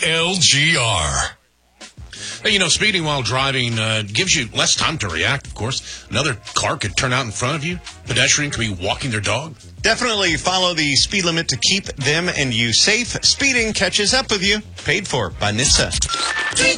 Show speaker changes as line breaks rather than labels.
LGR. Hey, speeding while driving gives you less time to react, of course. Another car could turn out in front of you. Pedestrian could be walking their dog.
Definitely follow the speed limit to keep them and you safe. Speeding catches up with you. Paid for by NHTSA.